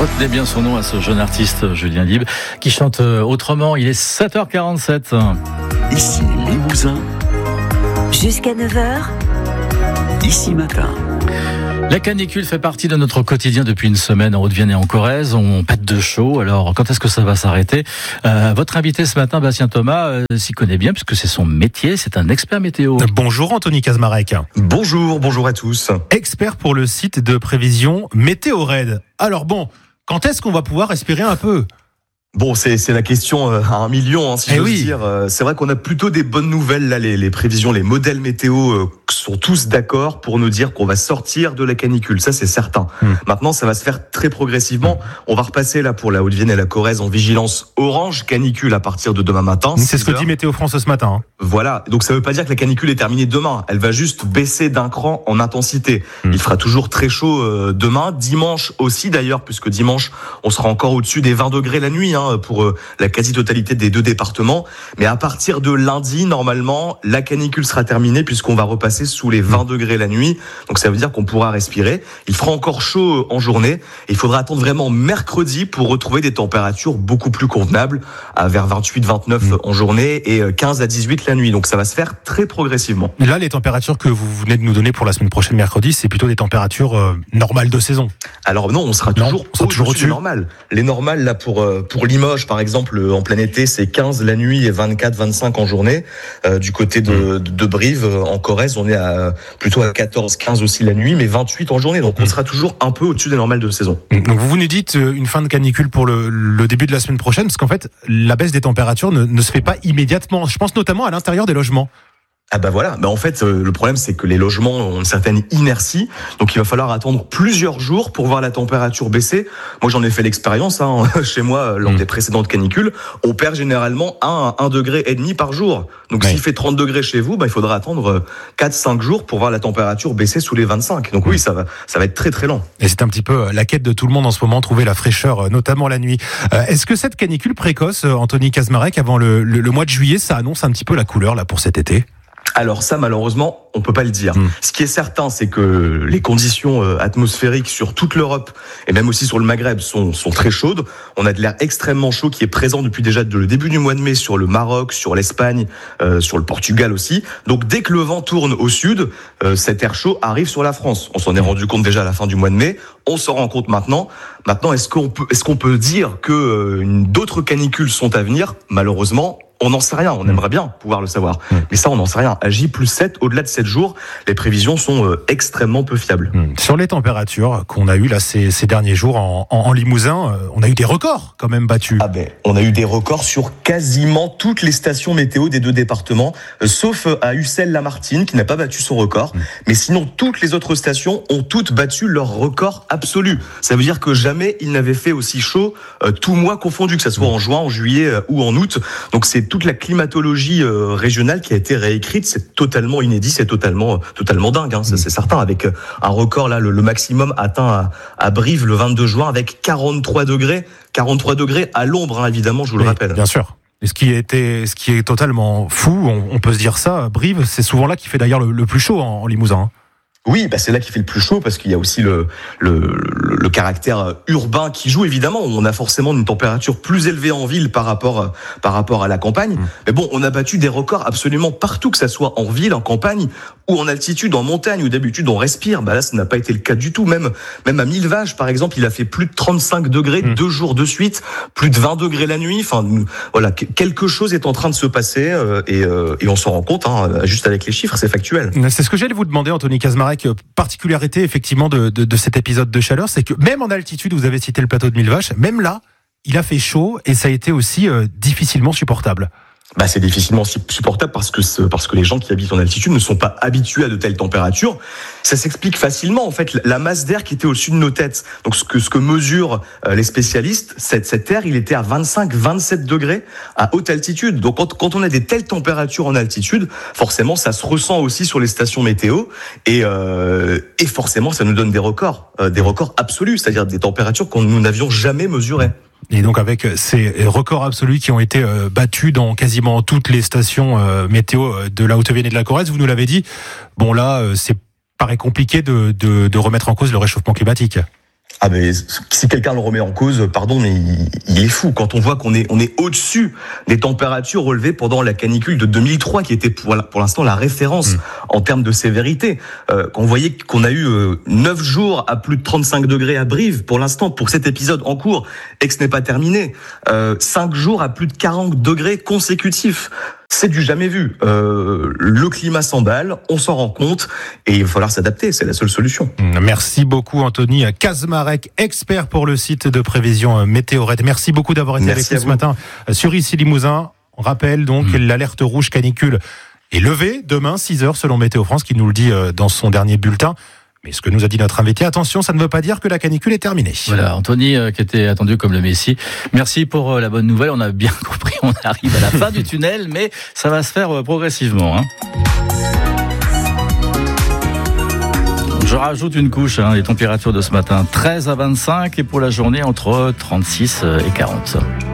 Retenez bien son nom à ce jeune artiste Julien Lieb qui chante autrement. Il est 7h47. Ici Limousin. Jusqu'à 9h. Ici Matin. La canicule fait partie de notre quotidien depuis une semaine en Haute-Vienne et en Corrèze. On pète de chaud. Alors, quand est-ce que ça va s'arrêter ? Votre invité ce matin, Bastien Thomas, s'y connaît bien puisque c'est son métier. C'est un expert météo. Bonjour Anthony Kazmarek. Bonjour à tous. Expert pour le site de prévision Météo-Red. Alors bon, quand est-ce qu'on va pouvoir respirer un peu ? Bon, c'est la question à 1 million, si j'ose dire. C'est vrai qu'on a plutôt des bonnes nouvelles là. Les prévisions, les modèles météo sont tous d'accord pour nous dire qu'on va sortir de la canicule. Ça, c'est certain. Maintenant, ça va se faire très progressivement. On va repasser là pour la Haute-Vienne et la Corrèze en vigilance orange canicule à partir de demain matin. C'est ce que dit Météo France ce matin. Voilà. Donc ça veut pas dire que la canicule est terminée demain. Elle va juste baisser d'un cran en intensité. Il fera toujours très chaud demain, dimanche aussi d'ailleurs, puisque dimanche on sera encore au-dessus des 20 degrés la nuit. Pour la quasi-totalité des deux départements. Mais à partir de lundi, normalement, la canicule sera terminée puisqu'on va repasser sous les 20 degrés la nuit. Donc ça veut dire qu'on pourra respirer. Il fera encore chaud en journée. Et il faudra attendre vraiment mercredi pour retrouver des températures beaucoup plus convenables, à vers 28-29 en journée et 15 à 18 la nuit. Donc ça va se faire très progressivement. Là, les températures que vous venez de nous donner pour la semaine prochaine, mercredi, c'est plutôt des températures normales de saison. Alors non, on sera toujours au-dessus des normales. Les normales, là, pour Limoges, par exemple, en plein été, c'est 15 la nuit et 24-25 en journée. Du côté de Brive, en Corrèze, on est plutôt à 14-15 aussi la nuit, mais 28 en journée. Donc on sera toujours un peu au-dessus des normales de saison. Donc vous nous dites une fin de canicule pour le début de la semaine prochaine, parce qu'en fait, la baisse des températures ne se fait pas immédiatement. Je pense notamment à l'intérieur des logements. Ah bah voilà, en fait le problème c'est que les logements ont une certaine inertie, donc il va falloir attendre plusieurs jours pour voir la température baisser. Moi j'en ai fait l'expérience chez moi lors des précédentes canicules, on perd généralement 1 degré et demi par jour. Donc s'il fait 30 degrés chez vous, il faudra attendre 4-5 jours pour voir la température baisser sous les 25. Donc oui, ça va être très très lent. Et c'est un petit peu la quête de tout le monde en ce moment, trouver la fraîcheur, notamment la nuit. Est-ce que cette canicule précoce, Anthony Kazmarek, avant le mois de juillet, ça annonce un petit peu la couleur là pour cet été ? Alors ça, malheureusement, on peut pas le dire. Ce qui est certain, c'est que les conditions atmosphériques sur toute l'Europe et même aussi sur le Maghreb sont très chaudes. On a de l'air extrêmement chaud qui est présent depuis déjà le début du mois de mai sur le Maroc, sur l'Espagne, sur le Portugal aussi. Donc dès que le vent tourne au sud, cet air chaud arrive sur la France. On s'en est rendu compte déjà à la fin du mois de mai. On s'en rend compte maintenant. Maintenant, est-ce qu'on peut dire que d'autres canicules sont à venir ? Malheureusement, on n'en sait rien, on aimerait bien pouvoir le savoir. Mais ça, on n'en sait rien. À J+7, au-delà de 7 jours, les prévisions sont extrêmement peu fiables. Sur les températures qu'on a eues là ces derniers jours en Limousin, on a eu des records quand même battus. On a eu des records sur quasiment toutes les stations météo des deux départements, sauf à Ussel-Lamartine qui n'a pas battu son record. Mais sinon, toutes les autres stations ont toutes battu leur record absolu. Ça veut dire que jamais ils n'avaient fait aussi chaud, tout mois confondu, que ça soit en juin, en juillet ou en août. Donc c'est toute la climatologie régionale qui a été réécrite, c'est totalement inédit, c'est totalement dingue, ça c'est certain, avec un record là, le maximum atteint à Brive le 22 juin avec 43 degrés à l'ombre, évidemment, je vous le rappelle. Bien sûr. Et ce qui est totalement fou, on peut se dire ça, Brive, c'est souvent là qu'il fait d'ailleurs le plus chaud en Limousin. Oui, c'est là qu'il fait le plus chaud parce qu'il y a aussi le caractère urbain qui joue, évidemment. On a forcément une température plus élevée en ville par rapport à la campagne. Mais bon, on a battu des records absolument partout, que ça soit en ville, en campagne ou en altitude, en montagne, où d'habitude on respire. Là, ça n'a pas été le cas du tout. Même à Millevaches, par exemple, il a fait plus de 35 degrés 2 jours de suite, plus de 20 degrés la nuit. Enfin, voilà, quelque chose est en train de se passer et on s'en rend compte, juste avec les chiffres, c'est factuel. C'est ce que j'allais vous demander, Anthony Kazmarek. Particularité effectivement de cet épisode de chaleur, c'est que même en altitude, vous avez cité le plateau de Millevaches, même là, il a fait chaud et ça a été aussi difficilement supportable. C'est difficilement supportable parce que les gens qui habitent en altitude ne sont pas habitués à de telles températures. Ça s'explique facilement, en fait, la masse d'air qui était au-dessus de nos têtes. Donc ce que mesurent les spécialistes, cet air, il était à 25-27 degrés à haute altitude. Donc quand on a des telles températures en altitude, forcément ça se ressent aussi sur les stations météo et forcément ça nous donne des records absolus, c'est-à-dire des températures que nous n'avions jamais mesurées. Et donc avec ces records absolus qui ont été battus dans quasiment toutes les stations météo de la Haute-Vienne et de la Corrèze, vous nous l'avez dit, bon là c'est paraît compliqué de remettre en cause le réchauffement climatique. Ah mais si quelqu'un le remet en cause, pardon, mais il est fou. Quand on voit qu'on est au-dessus des températures relevées pendant la canicule de 2003, qui était pour l'instant la référence en termes de sévérité. Quand on voyait qu'on a eu 9 jours à plus de 35 degrés à Brive, pour l'instant, pour cet épisode en cours, et que ce n'est pas terminé, 5 jours à plus de 40 degrés consécutifs. C'est du jamais vu. Le climat s'emballe, on s'en rend compte et il va falloir s'adapter, c'est la seule solution. Merci beaucoup Anthony Kaczmarek, expert pour le site de prévision Météo-Red. Merci beaucoup d'avoir été avec nous ce matin sur Ici Limousin. On rappelle donc l'alerte rouge canicule est levée demain 6h selon Météo France qui nous le dit dans son dernier bulletin. Mais ce que nous a dit notre invité, attention, ça ne veut pas dire que la canicule est terminée. Voilà, Anthony qui était attendu comme le Messie. Merci pour la bonne nouvelle. On a bien compris, on arrive à la fin du tunnel, mais ça va se faire progressivement. Je rajoute une couche, les températures de ce matin, 13 à 25 et pour la journée entre 36 et 40.